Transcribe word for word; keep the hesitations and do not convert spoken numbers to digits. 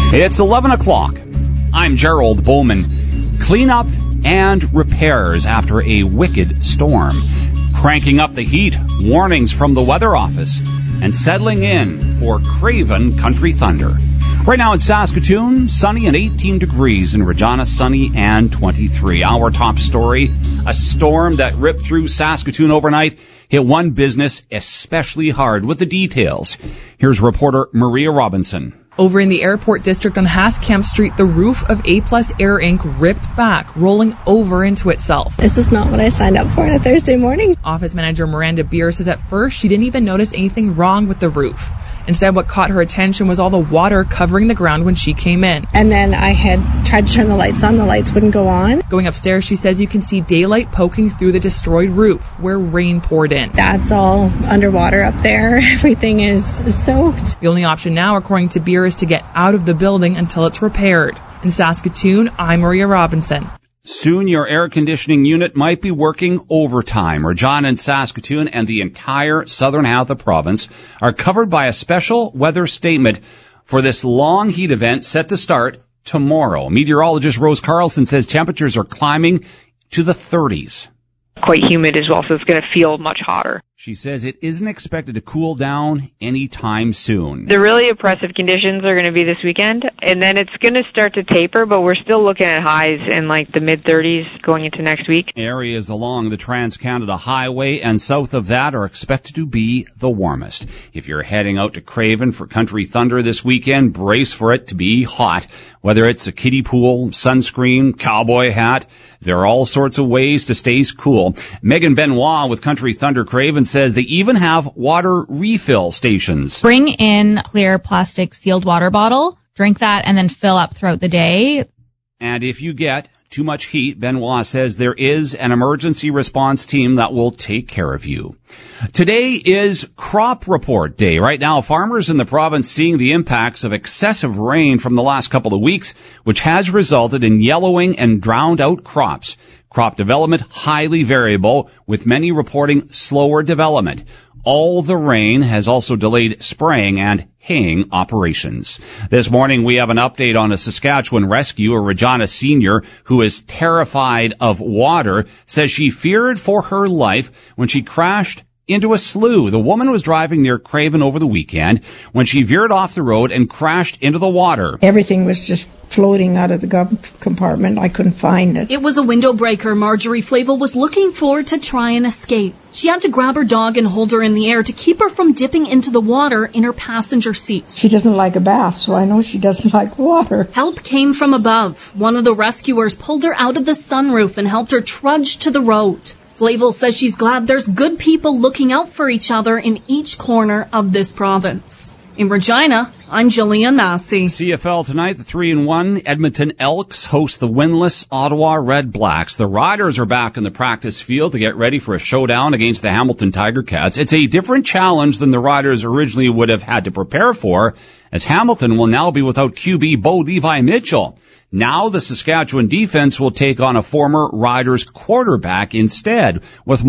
It's eleven o'clock. I'm Gerald Bowman. Cleanup and repairs after a wicked storm. Cranking up the heat, warnings from the weather office, and settling in for Craven Country Thunder. Right now in Saskatoon, sunny and eighteen degrees. In Regina, sunny and twenty-three. Our top story, a storm that ripped through Saskatoon overnight hit one business especially hard. With the details, here's reporter Maria Robinson. Over in the airport district on Haskamp Street, the roof of A Plus Air Incorporated ripped back, rolling over into itself. This is not what I signed up for on a Thursday morning. Office manager Miranda Beer says at first she didn't even notice anything wrong with the roof. Instead, what caught her attention was all the water covering the ground when she came in. And then I had tried to turn the lights on. The lights wouldn't go on. Going upstairs, she says you can see daylight poking through the destroyed roof where rain poured in. That's all underwater up there. Everything is soaked. The only option now, according to Beer, is to get out of the building until it's repaired. In Saskatoon, I'm Maria Robinson. Soon your air conditioning unit might be working overtime. Regina and Saskatoon and the entire southern half of the province are covered by a special weather statement for this long heat event set to start tomorrow. Meteorologist Rose Carlson says temperatures are climbing to the thirties. Quite humid as well, so it's going to feel much hotter. She says it isn't expected to cool down anytime soon. The really oppressive conditions are going to be this weekend, and then it's going to start to taper, but we're still looking at highs in like the mid-thirties going into next week. Areas along the Trans-Canada Highway and south of that are expected to be the warmest. If you're heading out to Craven for Country Thunder this weekend, brace for it to be hot. Whether it's a kiddie pool, sunscreen, cowboy hat, there are all sorts of ways to stay cool. Megan Benoit with Country Thunder Craven says they even have water refill stations. Bring in clear plastic sealed water bottle, drink that, and then fill up throughout the day. And if you get too much heat, Benoit says there is an emergency response team that will take care of you. Today is crop report day. Right now, farmers in the province seeing the impacts of excessive rain from the last couple of weeks, which has resulted in yellowing and drowned out crops. Crop development highly variable, with many reporting slower development. All the rain has also delayed spraying and haying operations. This morning, we have an update on a Saskatchewan rescue. A Regina senior who is terrified of water says she feared for her life when she crashed into a slough. The woman was driving near Craven over the weekend when she veered off the road and crashed into the water. Everything was just floating out of the gov- compartment. I couldn't find it. It was a window breaker Marjorie Flavel was looking for to try and escape. She had to grab her dog and hold her in the air to keep her from dipping into the water in her passenger seat. She doesn't like a bath, so I know she doesn't like water. Help came from above. One of the rescuers pulled her out of the sunroof and helped her trudge to the road. Flavel says she's glad there's good people looking out for each other in each corner of this province. In Regina, I'm Jillian Massey. C F L tonight, the three and one Edmonton Elks host the winless Ottawa Red Blacks. The Riders are back in the practice field to get ready for a showdown against the Hamilton Tiger Cats. It's a different challenge than the Riders originally would have had to prepare for, as Hamilton will now be without Q B Bo Levi Mitchell. Now the Saskatchewan defense will take on a former Riders quarterback instead. With